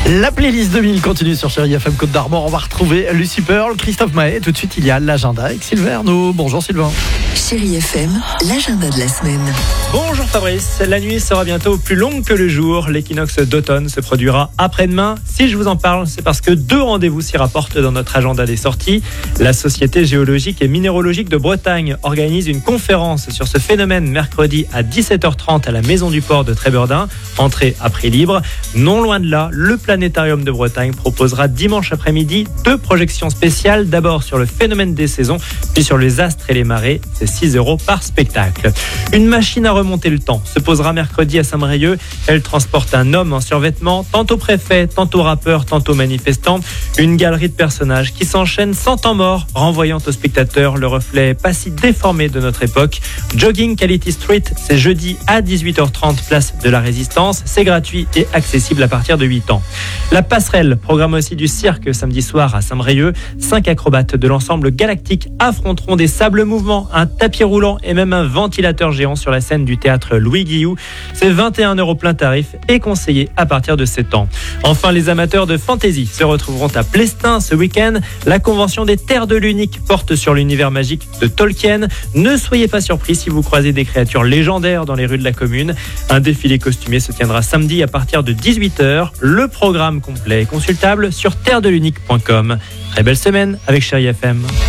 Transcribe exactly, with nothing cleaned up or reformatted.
La playlist deux mille continue sur Chérie F M Côte d'Armor. On va retrouver Lucy Pearl, Christophe Maé. Tout de suite, il y a l'agenda avec Sylvain Arnaud. Bonjour Sylvain. Chérie F M, l'agenda de la semaine. Bonjour Fabrice, la nuit sera bientôt plus longue que le jour. L'équinoxe d'automne se produira après-demain. Si je vous en parle, c'est parce que deux rendez-vous s'y rapportent dans notre agenda des sorties. La Société géologique et minéralogique de Bretagne organise une conférence sur ce phénomène mercredi à dix-sept heures trente à la Maison du Port de Trébordin. Entrée à prix libre. Non loin de là, le Planétarium de Bretagne proposera dimanche après-midi deux projections spéciales. D'abord sur le phénomène des saisons, puis sur les astres et les marées. C'est six euros par spectacle. Une machine à remonter le temps se posera mercredi à Saint-Brieuc. Elle transporte un homme en survêtement, tantôt préfet, tantôt rappeur, tantôt manifestant. Une galerie de personnages qui s'enchaînent sans temps mort, renvoyant aux spectateurs le reflet pas si déformé de notre époque. Jogging Quality Street, c'est jeudi à dix-huit heures trente, place de la Résistance. C'est gratuit et accessible à partir de huit ans. La Passerelle programme aussi du cirque samedi soir à Saint-Brieuc. Cinq acrobates de l'ensemble galactique affronteront des sables mouvants, un tapis roulant et même un ventilateur géant sur la scène du théâtre Louis Guillou. C'est vingt et un euros plein tarif et conseillé à partir de sept ans. Enfin, les amateurs de fantasy se retrouveront à Plestin ce week-end. La convention des Terres de l'Unique porte sur l'univers magique de Tolkien. Ne soyez pas surpris si vous croisez des créatures légendaires dans les rues de la commune. Un défilé costumé se tiendra samedi à partir de dix-huit heures. Le programme complet est consultable sur terre de l'unique point com. Très belle semaine avec Chérie F M.